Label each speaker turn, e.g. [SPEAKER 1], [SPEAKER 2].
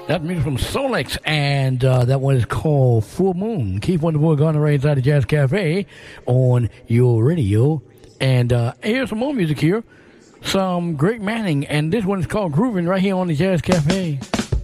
[SPEAKER 1] That's music from Solex, and that one is called Full Moon. Keith Wonderboy Garner right inside the Jazz Cafe on your radio. And here's some more music here. Some Greg Manning, and this one is called Groovin' right here on the Jazz Cafe.